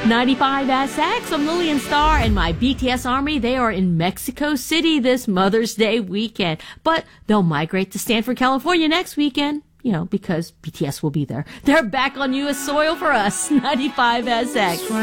95 SX, I'm Lillian Starr, and my BTS Army, they are in Mexico City this Mother's Day weekend. But they'll migrate to Stanford, California next weekend, because BTS will be there. They're back on U.S. soil for us, 95 SX.